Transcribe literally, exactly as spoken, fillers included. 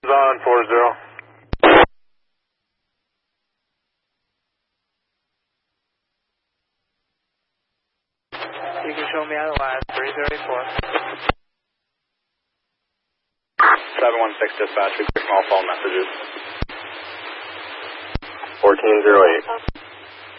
On four zero. You can show me out of line, three thirty-four. seven one six dispatch, we get small phone messages. fourteen zero eight.